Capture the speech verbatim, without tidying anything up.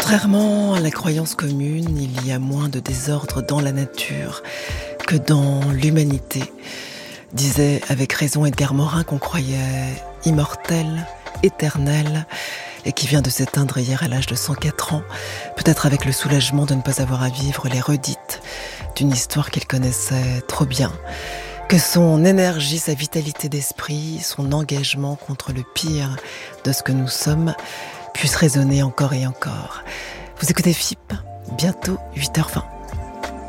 Contrairement à la croyance commune, il y a moins de désordre dans la nature que dans l'humanité. Disait avec raison Edgar Morin qu'on croyait immortel, éternel, et qui vient de s'éteindre hier à l'âge de cent quatre ans, peut-être avec le soulagement de ne pas avoir à vivre les redites d'une histoire qu'il connaissait trop bien. Que son énergie, sa vitalité d'esprit, son engagement contre le pire de ce que nous sommes puissent résonner encore et encore. Vous écoutez F I P, bientôt huit heures vingt.